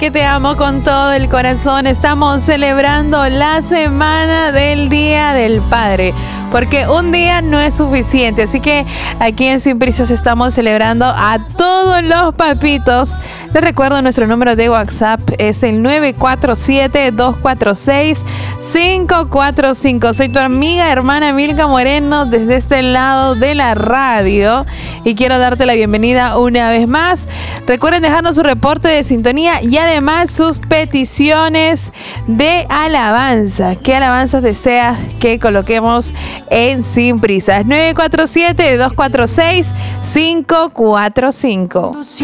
Que te amo con todo el corazón. Estamos celebrando la semana del Día del Padre, porque un día no es suficiente. Así que aquí en Sin Prisas estamos celebrando a todos los papitos. Les recuerdo, nuestro número de WhatsApp es el 947-246-545. Soy tu amiga, hermana Milka Moreno, desde este lado de la radio, y quiero darte la bienvenida una vez más. Recuerden dejarnos su reporte de sintonía y además sus peticiones de alabanza. ¿Qué alabanzas deseas que coloquemos en Sin Prisas? 947-246-545.